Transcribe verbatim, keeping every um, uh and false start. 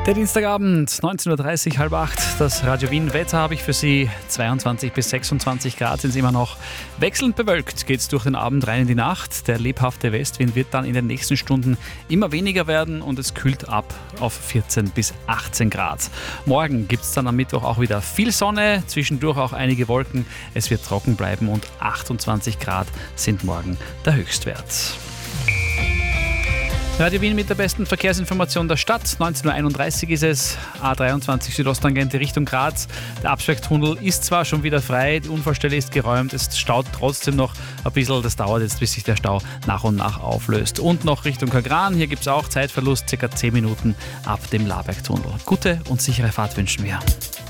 Der Dienstagabend, neunzehn Uhr dreißig, halb acht, das Radio Wien Wetter habe ich für Sie. zweiundzwanzig bis sechsundzwanzig Grad sind es immer noch. Wechselnd bewölkt geht es durch den Abend rein in die Nacht. Der lebhafte Westwind wird dann in den nächsten Stunden immer weniger werden und es kühlt ab auf vierzehn bis achtzehn Grad. Morgen gibt es dann am Mittwoch auch wieder viel Sonne, zwischendurch auch einige Wolken. Es wird trocken bleiben und achtundzwanzig Grad sind morgen der Höchstwert. Radio Wien mit der besten Verkehrsinformation der Stadt. neunzehn Uhr einunddreißig ist es, A dreiundzwanzig Südosttangente Richtung Graz. Der Absperrtunnel ist zwar schon wieder frei, die Unfallstelle ist geräumt, es staut trotzdem noch ein bisschen. Das dauert jetzt, bis sich der Stau nach und nach auflöst. Und noch Richtung Kagran, hier gibt es auch Zeitverlust, ca. zehn Minuten ab dem Labergtunnel. Gute und sichere Fahrt wünschen wir.